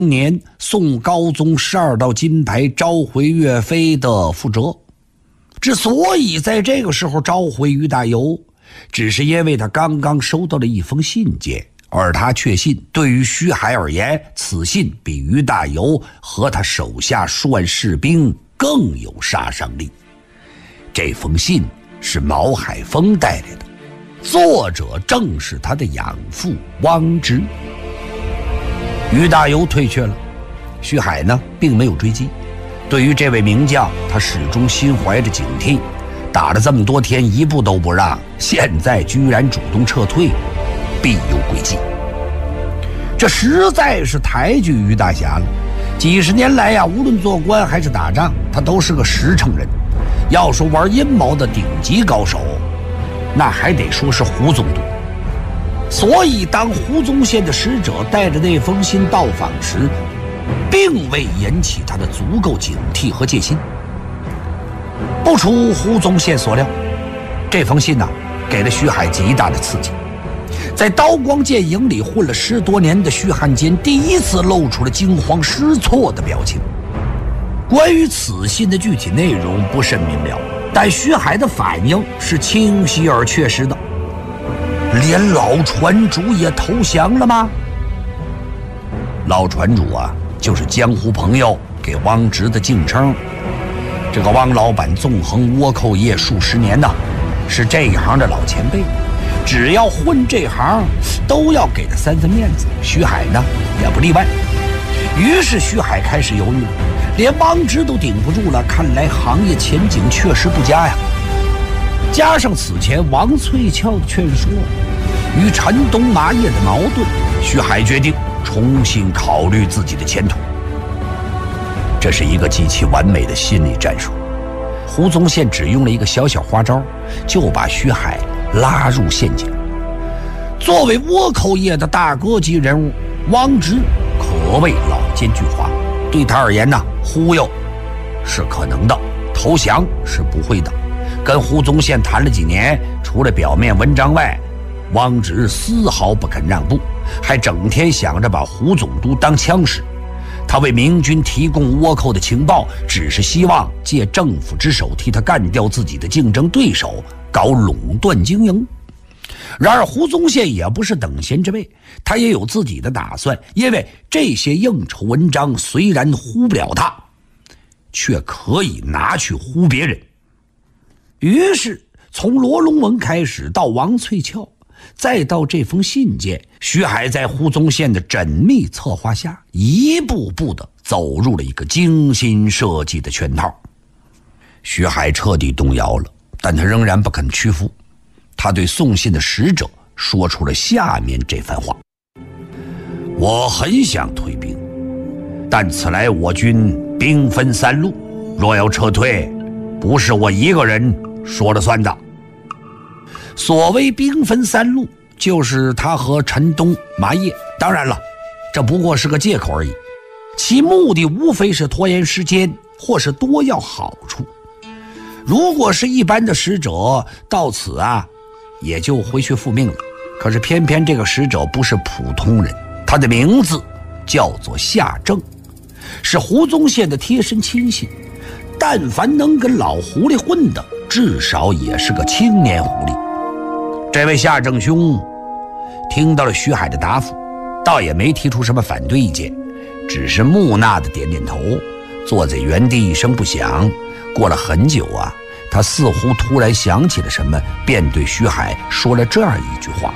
年送高宗12道金牌召回岳飞的覆辙。之所以在这个时候召回于大猷，只是因为他刚刚收到了一封信件，而他确信对于徐海而言，此信比于大猷和他手下数万士兵更有杀伤力。这封信是毛海峰带来的，作者正是他的养父汪直。于大猷退却了，徐海呢并没有追击。对于这位名将，他始终心怀着警惕，打了这么多天一步都不让，现在居然主动撤退，必有诡计。这实在是抬举于大侠了。几十年来呀，无论做官还是打仗，他都是个实诚人。要说玩阴谋的顶级高手，那还得说是胡总督。所以当胡宗宪的使者带着那封信到访时，并未引起他的足够警惕和戒心。不出胡宗宪所料，这封信给了徐海极大的刺激。在刀光剑影里混了10多年的徐汉奸第一次露出了惊慌失措的表情。关于此信的具体内容不甚明了，但徐海的反应是清晰而确实的。连老船主也投降了吗？老船主就是江湖朋友给汪直的敬称。这个汪老板纵横倭寇业数十年是这一行的老前辈，只要混这行都要给他3分面子，徐海呢也不例外。于是徐海开始犹豫了，连汪直都顶不住了，看来行业前景确实不佳呀。加上此前王翠翘的劝说与陈东麻叶的矛盾，徐海决定重新考虑自己的前途。这是一个极其完美的心理战术。胡宗宪只用了一个小小花招，就把徐海拉入陷阱。作为倭寇业的大哥级人物，汪直可谓老奸巨猾。对他而言忽悠是可能的，投降是不会的。跟胡宗宪谈了几年，除了表面文章外，汪直丝毫不肯让步，还整天想着把胡总督当枪使。他为明军提供倭寇的情报，只是希望借政府之手替他干掉自己的竞争对手，搞垄断经营。然而胡宗宪也不是等闲之辈，他也有自己的打算，因为这些应酬文章虽然唬不了他，却可以拿去唬别人。于是从罗龙文开始，到王翠翘，再到这封信件，徐海在胡宗宪的缜密策划下，一步步地走入了一个精心设计的圈套。徐海彻底动摇了，但他仍然不肯屈服。他对送信的使者说出了下面这番话：我很想退兵，但此来我军兵分3路，若要撤退，不是我一个人说了算的。所谓兵分3路，就是他和陈东、麻叶。当然了，这不过是个借口而已，其目的无非是拖延时间，或是多要好处。如果是一般的使者，到此也就回去复命了。可是偏偏这个使者不是普通人，他的名字叫做夏正，是胡宗宪的贴身亲信。但凡能跟老狐狸混的，至少也是个青年狐狸。这位夏正兄听到了徐海的答复，倒也没提出什么反对意见，只是木讷的点点头，坐在原地一声不响。过了很久他似乎突然想起了什么，便对徐海说了这样一句话：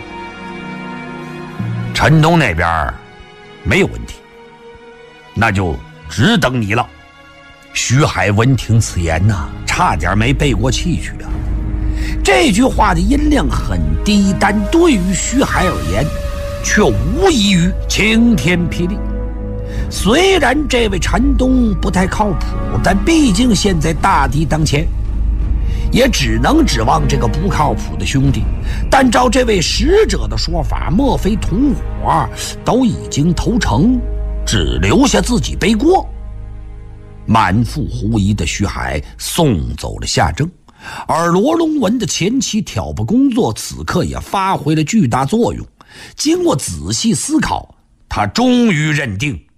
陈东那边没有问题，那就只等你了。徐海闻听此言差点没背过气去这句话的音量很低，但对于徐海而言却无异于晴天霹雳。虽然这位陈东不太靠谱，但毕竟现在大敌当前，也只能指望这个不靠谱的兄弟。但照这位使者的说法，莫非同伙都已经投诚，只留下自己背锅？满腹狐疑的徐海送走了夏正，而罗龙文的前期挑拨工作此刻也发挥了巨大作用。经过仔细思考，他终于认定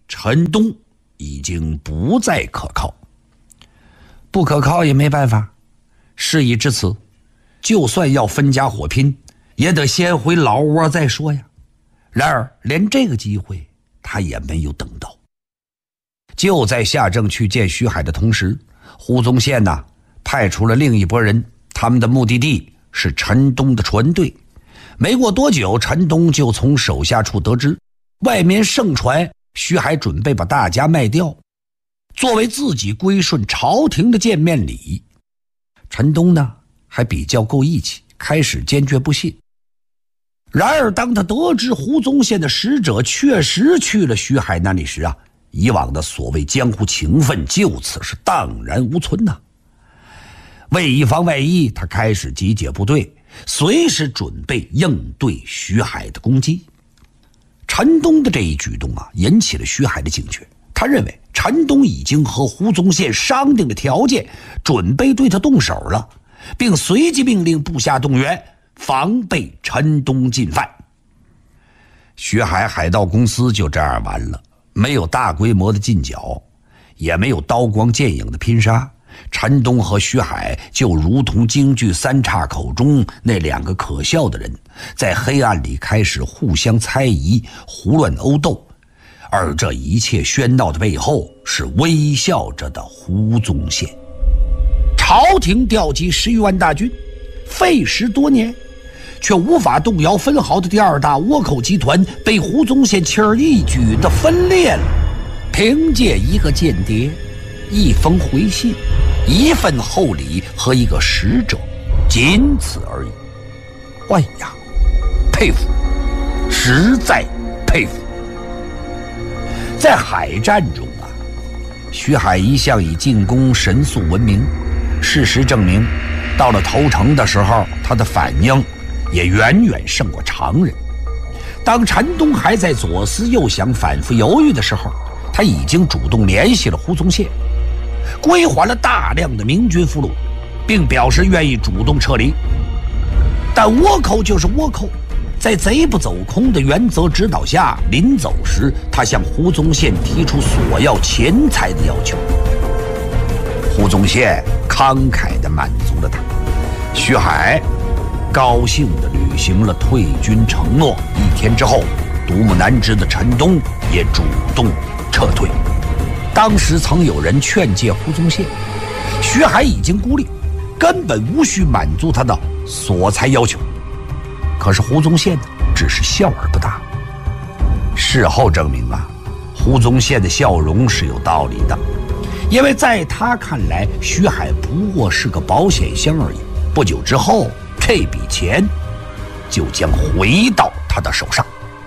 陈东已经不再可靠。不可靠也没办法，事已至此，就算要分家火拼，也得先回老窝再说呀。然而连这个机会他也没有等到。就在夏正去见徐海的同时，胡宗宪派出了另一拨人，他们的目的地是陈东的船队。没过多久，陈东就从手下处得知，外面盛传徐海准备把大家卖掉，作为自己归顺朝廷的见面礼。陈东还比较够义气，开始坚决不信。然而当他得知胡宗宪的使者确实去了徐海那里时以往的所谓江湖情分就此是荡然无存为以防万一，他开始集结部队，随时准备应对徐海的攻击。陈东的这一举动引起了徐海的警觉，他认为陈东已经和胡宗宪商定了条件，准备对他动手了，并随即命令部下动员，防备陈东进犯。徐海海盗公司就这样完了，没有大规模的进剿，也没有刀光剑影的拼杀。陈东和徐海就如同京剧三岔口中那两个可笑的人，在黑暗里开始互相猜疑，胡乱殴斗。而这一切喧闹的背后，是微笑着的胡宗宪。朝廷调集10余万大军，费时多年，却无法动摇分毫的第二大倭寇集团被胡宗宪轻而易举地分裂了。凭借一个间谍，一封回信，一份厚礼和一个使者，仅此而已。哎呀，佩服，实在佩服。在海战中徐海一向以进攻神速闻名，事实证明，到了投诚的时候，他的反应也远远胜过常人。当陈东还在左思右想、反复犹豫的时候，他已经主动联系了胡宗宪，归还了大量的明军俘虏，并表示愿意主动撤离。但倭寇就是倭寇，在贼不走空的原则指导下，临走时他向胡宗宪提出索要钱财的要求。胡宗宪慷慨地满足了他，徐海高兴地履行了退军承诺。1天之后，独木难支的陈东也主动撤退。当时曾有人劝诫胡宗宪，徐海已经孤立，根本无需满足他的索财要求。可是胡宗宪只是笑而不答。事后证明胡宗宪的笑容是有道理的，因为在他看来，徐海不过是个保险箱而已。不久之后，这笔钱就将回到他的手上。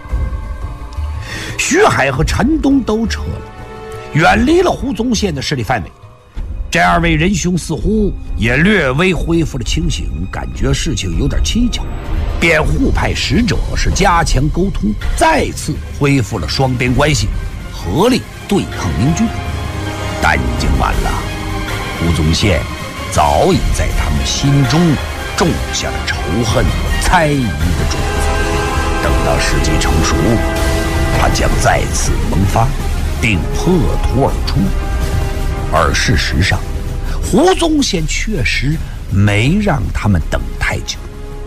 徐海和陈东都撤了，远离了胡宗宪的势力范围。这2位仁兄似乎也略微恢复了清醒，感觉事情有点蹊跷，便互派使者是加强沟通，再次恢复了双边关系，合力对抗明军。但已经晚了，胡宗宪早已在他们心中种下了仇恨和猜疑的种子。等到时机成熟，他将再次萌发，并破土而出。而事实上，胡宗宪确实没让他们等太久。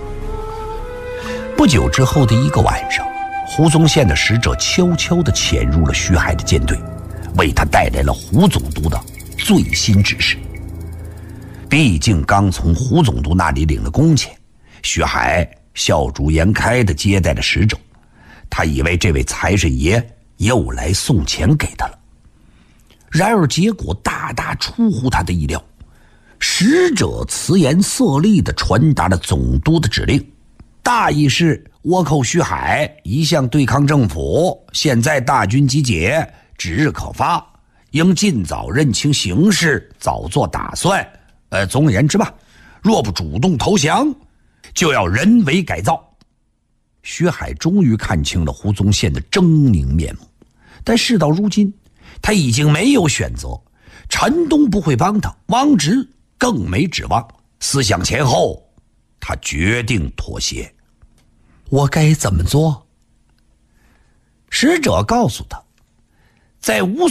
不久之后的一个晚上，胡宗宪的使者悄悄地潜入了徐海的舰队，为他带来了胡总督的最新指示。毕竟刚从胡总督那里领了工钱，徐海笑逐颜开地接待了使者，他以为这位财神爷又来送钱给他了。然而结果大大出乎他的意料，使者辞严色厉地传达了总督的指令，大意是倭寇徐海一向对抗政府，现在大军集结，指日可发，应尽早认清形势，早做打算。总而言之若不主动投降，就要人为改造。徐海终于看清了胡宗宪的狰狞面目，但事到如今，他已经没有选择。陈东不会帮他，汪直更没指望。思想前后，他决定妥协。我该怎么做？使者告诉他， 在无